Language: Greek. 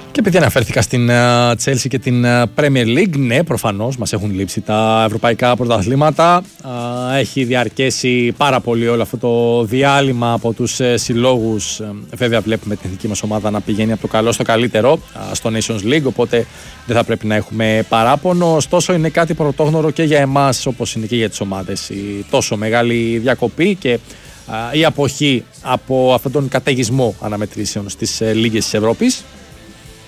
Και επειδή αναφέρθηκα στην Chelsea και την Premier League, ναι, προφανώς μας έχουν λείψει τα ευρωπαϊκά πρωταθλήματα. Έχει διαρκέσει πάρα πολύ όλο αυτό το διάλειμμα από τους συλλόγους. Βέβαια, βλέπουμε την εθνική μας ομάδα να πηγαίνει από το καλό στο καλύτερο στο Nations League, οπότε δεν θα πρέπει να έχουμε παράπονο. Ωστόσο, είναι κάτι πρωτόγνωρο και για εμάς, όπως είναι και για τις ομάδες, η τόσο μεγάλη διακοπή και η αποχή από αυτόν τον καταιγισμό αναμετρήσεων στις λίγες της Ευρώπης.